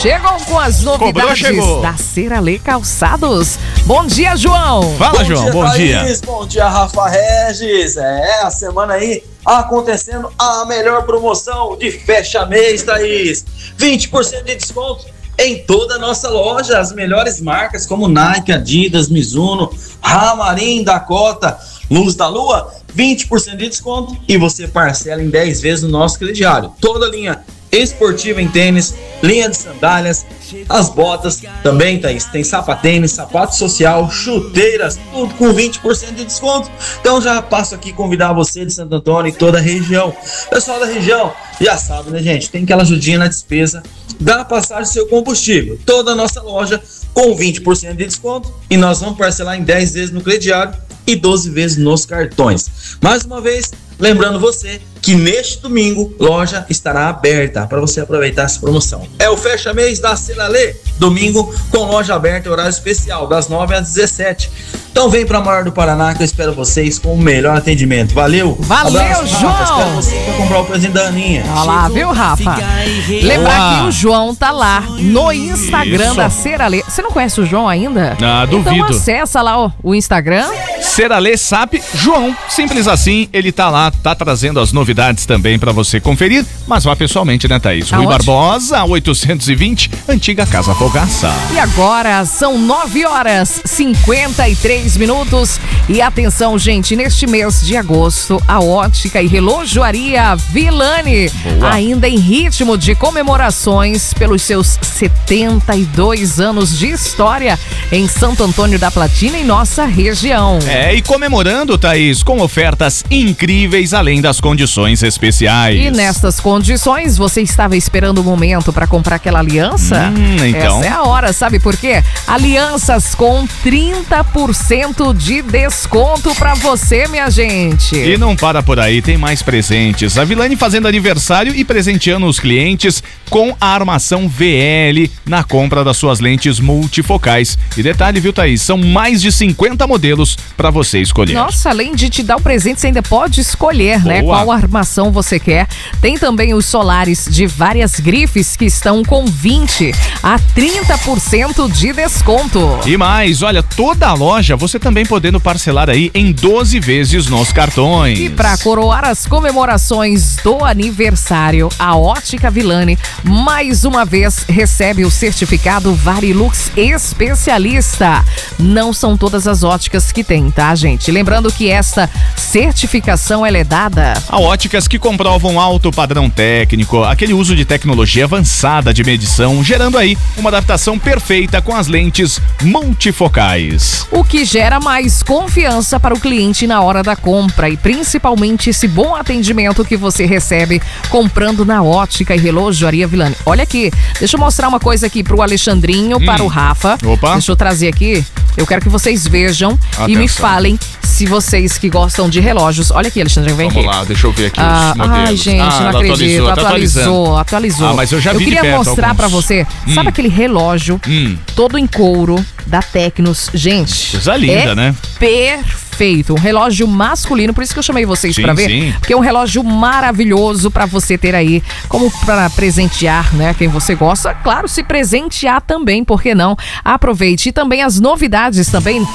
chegam com as novidades da Seralê Calçados. Bom dia, João. Fala, João. Bom dia. Thaís. Bom dia, Rafa Regis. A semana aí acontecendo a melhor promoção de fecha mês, Thaís. 20% de desconto em toda a nossa loja. As melhores marcas como Nike, Adidas, Mizuno, Ramarim, Dakota, Luz da Lua. 20% de desconto e você parcela em 10 vezes no nosso crediário. Toda a linha esportiva em tênis, linha de sandálias, as botas também, Thaís. Tem sapatênis, sapato social, chuteiras, tudo com 20% de desconto. Então já passo aqui convidar você de Santo Antônio e toda a região. Pessoal da região, já sabe, né, gente? Tem aquela ajudinha na despesa da passagem do seu combustível. Toda a nossa loja com 20% de desconto e nós vamos parcelar em 10 vezes no crediário e 12 vezes nos cartões. Mais uma vez, lembrando você que neste domingo loja estará aberta para você aproveitar essa promoção. É o fecha mês da Seralê, domingo com loja aberta, horário especial das 9 às 17. Então vem para Maior do Paraná que eu espero vocês com o melhor atendimento. Valeu! Valeu, abraço, João! Rafa. Espero você para comprar o presente da Aninha. Olha lá, viu, Rafa? Lembrar que o João tá lá no Instagram da Seralê. Você não conhece o João ainda? Ah, duvido. Então acessa lá o Instagram. Seralê SAP João. Simples assim, ele tá lá, tá trazendo as novidades também pra você conferir, mas vá pessoalmente, né, Thaís? Rui Barbosa, 820, antiga Casa Fogaça. E agora são 9h53. E atenção, gente, neste mês de agosto, a Ótica e Relojoaria Villani, ainda em ritmo de comemorações pelos seus 72 anos de história em Santo Antônio da Platina, em nossa região. E comemorando, Thaís, com ofertas incríveis, além das condições especiais. E nestas condições, você estava esperando o momento para comprar aquela aliança? Então. Essa é a hora, sabe por quê? Alianças com 30% de desconto pra você, minha gente. E não para por aí, tem mais presentes. A Villani fazendo aniversário e presenteando os clientes com a armação VL na compra das suas lentes multifocais. E detalhe, viu, Thaís? São mais de 50 modelos pra você escolher. Nossa, além de te dar o presente, você ainda pode escolher, né? Qual armação você quer. Tem também os solares de várias grifes que estão com 20 a 30% de desconto. E mais, olha, toda a loja você também podendo parcelar aí em 12 vezes nos cartões. E para coroar as comemorações do aniversário, a Ótica Villani mais uma vez recebe o certificado Varilux Especialista. Não são todas as óticas que tem, tá, gente? Lembrando que esta certificação ela é dada a óticas que comprovam alto padrão técnico, aquele uso de tecnologia avançada de medição, gerando aí uma adaptação perfeita com as lentes multifocais. O que gera mais confiança para o cliente na hora da compra e principalmente esse bom atendimento que você recebe comprando na Ótica e Relojoaria Villani. Olha aqui, deixa eu mostrar uma coisa aqui pro Alexandrinho, para o Rafa. Opa. Deixa eu trazer aqui. Eu quero que vocês vejam e me falem se vocês que gostam de relógios. Olha aqui, Alexandrinho, vem aqui. Vamos lá, deixa eu ver aqui os modelos. Ai, gente, não acredito. Atualizou. Ah, mas eu já vi de perto. Eu queria mostrar pra você, sabe aquele relógio todo em couro da Tecnos? Gente, coisa linda, né? Perfeito, um relógio masculino, por isso que eu chamei vocês pra ver, sim. porque é um relógio maravilhoso pra você ter aí, como pra presentear, né, quem você gosta, claro, se presentear também, por que não? Aproveite. E também as novidades também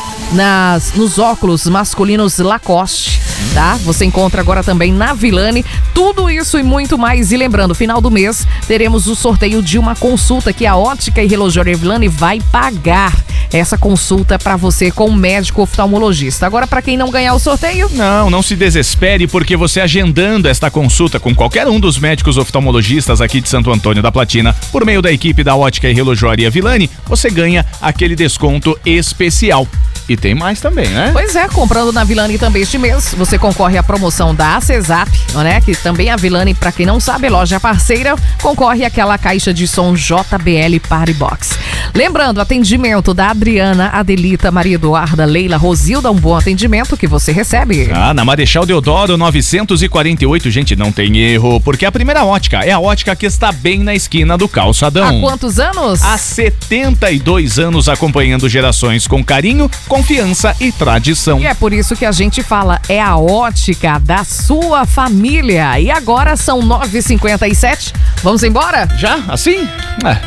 nos óculos masculinos Lacoste, tá? Você encontra agora também na Villani, tudo isso e muito mais. E lembrando, final do mês teremos o sorteio de uma consulta que a Ótica e Relojoaria Villani vai pagar essa consulta pra você com um médico oftalmologista. Agora, pra quem não ganhar o sorteio... Não se desespere, porque você agendando esta consulta com qualquer um dos médicos oftalmologistas aqui de Santo Antônio da Platina, por meio da equipe da Ótica e Relojoaria Villani, você ganha aquele desconto especial. E tem mais também, né? Pois é, comprando na Villani também este mês, você concorre à promoção da ACESAP, né? Que também a Villani, pra quem não sabe, loja parceira, concorre àquela caixa de som JBL Party Box. Lembrando, atendimento da Adriana, Adelita, Maria Eduarda, Leila, Rosilda, um bom atendimento que você recebe. Na Marechal Deodoro 948, gente, não tem erro, porque a Primeira Ótica é a ótica que está bem na esquina do calçadão. Há quantos anos? Há 72 anos, acompanhando gerações com carinho, confiança e tradição. E é por isso que a gente fala, é a ótica da sua família. E agora são 9h57, vamos embora? Já? Assim?